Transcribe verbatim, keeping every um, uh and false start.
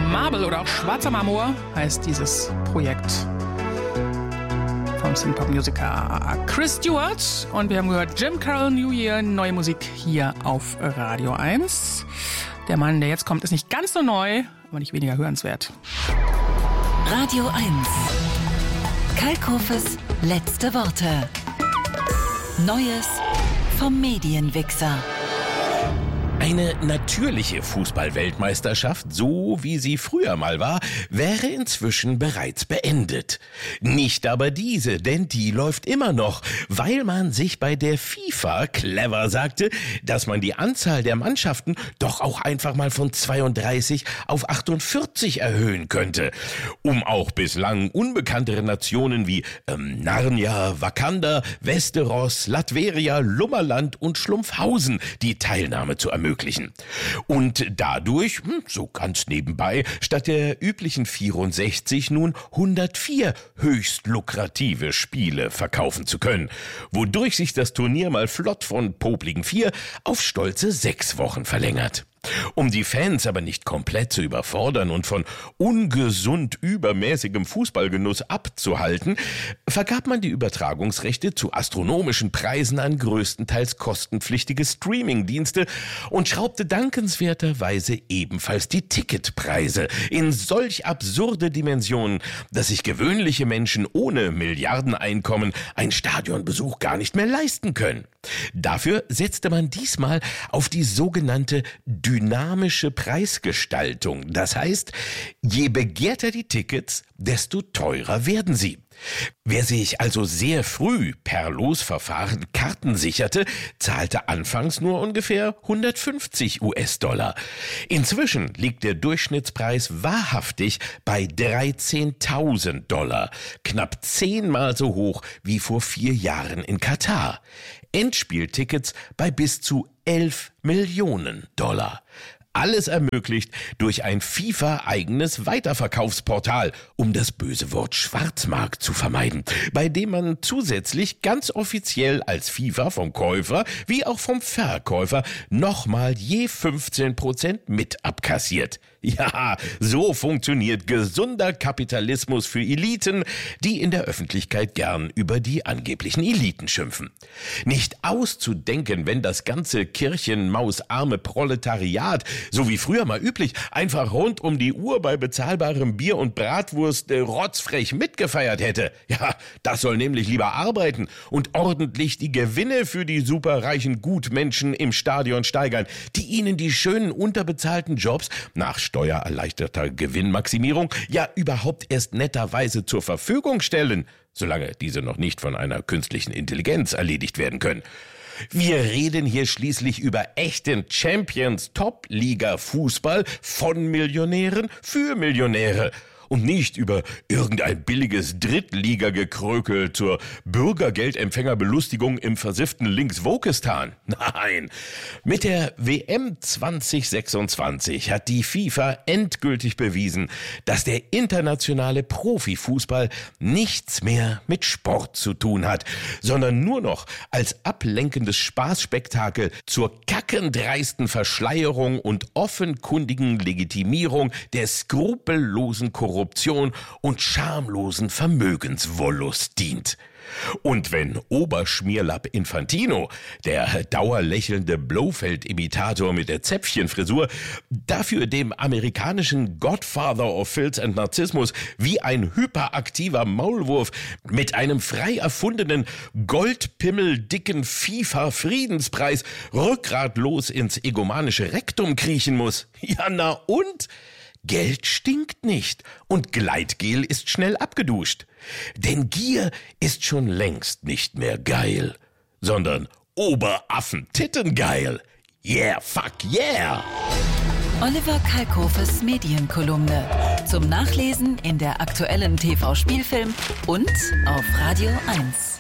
Marble oder auch Schwarzer Marmor heißt dieses Projekt vom Synthpop-Musiker Chris Stewart. Und wir haben gehört Jim Carroll New Year, neue Musik hier auf Radio eins. Der Mann, der jetzt kommt, ist nicht ganz so neu, aber nicht weniger hörenswert. Radio eins. Kalkhofes letzte Worte. Neues vom Medienwichser. Eine natürliche Fußball-Weltmeisterschaft, so wie sie früher mal war, wäre inzwischen bereits beendet. Nicht aber diese, denn die läuft immer noch, weil man sich bei der FIFA clever sagte, dass man die Anzahl der Mannschaften doch auch einfach mal von zweiunddreißig auf achtundvierzig erhöhen könnte, um auch bislang unbekanntere Nationen wie ähm, Narnia, Wakanda, Westeros, Latveria, Lummerland und Schlumpfhausen die Teilnahme zu ermöglichen. Und dadurch, so ganz nebenbei, statt der üblichen vierundsechzig nun hundertvier höchst lukrative Spiele verkaufen zu können, wodurch sich das Turnier mal flott von popligen vier auf stolze sechs Wochen verlängert. Um die Fans aber nicht komplett zu überfordern und von ungesund übermäßigem Fußballgenuss abzuhalten, vergab man die Übertragungsrechte zu astronomischen Preisen an größtenteils kostenpflichtige Streamingdienste und schraubte dankenswerterweise ebenfalls die Ticketpreise in solch absurde Dimensionen, dass sich gewöhnliche Menschen ohne Milliardeneinkommen einen Stadionbesuch gar nicht mehr leisten können. Dafür setzte man diesmal auf die sogenannte dynamische Preisgestaltung. Das heißt, je begehrter die Tickets, desto teurer werden sie. Wer sich also sehr früh per Losverfahren Karten sicherte, zahlte anfangs nur ungefähr hundertfünfzig US-Dollar. Inzwischen liegt der Durchschnittspreis wahrhaftig bei dreizehntausend Dollar, knapp zehnmal so hoch wie vor vier Jahren in Katar. Endspieltickets bei bis zu elf Millionen Dollar. Alles ermöglicht durch ein FIFA-eigenes Weiterverkaufsportal, um das böse Wort Schwarzmarkt zu vermeiden, bei dem man zusätzlich ganz offiziell als FIFA vom Käufer wie auch vom Verkäufer nochmal je fünfzehn Prozent mit abkassiert. Ja, so funktioniert gesunder Kapitalismus für Eliten, die in der Öffentlichkeit gern über die angeblichen Eliten schimpfen. Nicht auszudenken, wenn das ganze kirchenmausarme Proletariat, so wie früher mal üblich, einfach rund um die Uhr bei bezahlbarem Bier und Bratwurst äh, rotzfrech mitgefeiert hätte. Ja, das soll nämlich lieber arbeiten und ordentlich die Gewinne für die superreichen Gutmenschen im Stadion steigern, die ihnen die schönen unterbezahlten Jobs nach steuererleichterter Gewinnmaximierung ja überhaupt erst netterweise zur Verfügung stellen, solange diese noch nicht von einer künstlichen Intelligenz erledigt werden können. Wir reden hier schließlich über echten Champions-Top-Liga-Fußball von Millionären für Millionäre. Und nicht über irgendein billiges Drittliga-Gekrökel zur Bürgergeldempfängerbelustigung im versifften Linkswokistan. Nein, mit der W M zwanzig sechsundzwanzig hat die FIFA endgültig bewiesen, dass der internationale Profifußball nichts mehr mit Sport zu tun hat, sondern nur noch als ablenkendes Spaßspektakel zur kackendreisten Verschleierung und offenkundigen Legitimierung der skrupellosen Korruption Korruption und schamlosen Vermögenswollust dient. Und wenn Oberschmierlapp Infantino, der dauerlächelnde Blofeld-Imitator mit der Zäpfchenfrisur, dafür dem amerikanischen Godfather of Filth and Narzissmus wie ein hyperaktiver Maulwurf mit einem frei erfundenen goldpimmeldicken FIFA-Friedenspreis rückgratlos ins egomanische Rektum kriechen muss, ja na und? Geld stinkt nicht und Gleitgel ist schnell abgeduscht. Denn Gier ist schon längst nicht mehr geil, sondern Oberaffen-Tittengeil. Yeah, fuck yeah! Oliver Kalkhofes Medienkolumne. Zum Nachlesen in der aktuellen T V-Spielfilm und auf Radio eins.